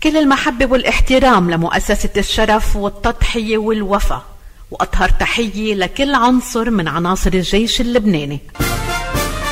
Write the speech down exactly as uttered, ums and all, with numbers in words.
كل المحبة والاحترام لمؤسسة الشرف والتضحية والوفا، وأطهر تحية لكل عنصر من عناصر الجيش اللبناني.